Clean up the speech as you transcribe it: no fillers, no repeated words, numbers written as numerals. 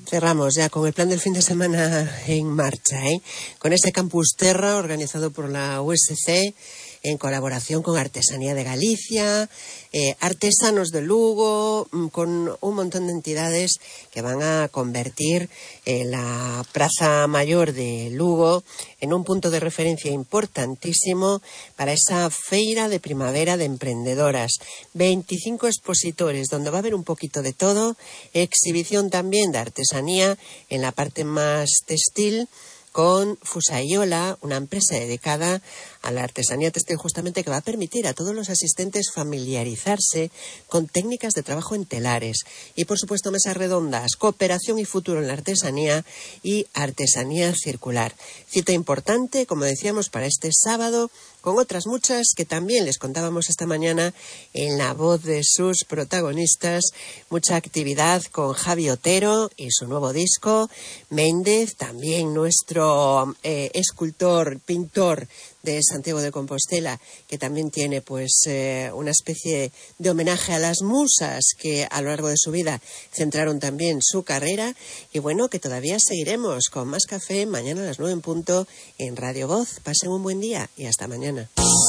Cerramos ya con el plan del fin de semana en marcha, con ese Campus Terra organizado por la USC en colaboración con Artesanía de Galicia, Artesanos de Lugo, con un montón de entidades que van a convertir la Praza Mayor de Lugo en un punto de referencia importantísimo para esa feira de primavera de emprendedoras. 25 expositores donde va a haber un poquito de todo, exhibición también de artesanía en la parte más textil, con Fusaiola, una empresa dedicada a la artesanía textil justamente, que va a permitir a todos los asistentes familiarizarse con técnicas de trabajo en telares. Y por supuesto mesas redondas, cooperación y futuro en la artesanía y artesanía circular. Cita importante, como decíamos, para este sábado, con otras muchas que también les contábamos esta mañana en la voz de sus protagonistas. Mucha actividad con Javi Otero y su nuevo disco, Méndez, también nuestro escultor, pintor de Santiago de Compostela, que también tiene pues una especie de homenaje a las musas que a lo largo de su vida centraron también su carrera. Y bueno, que todavía seguiremos con más café mañana a las 9 en punto en Radio Voz. Pasen un buen día y hasta mañana.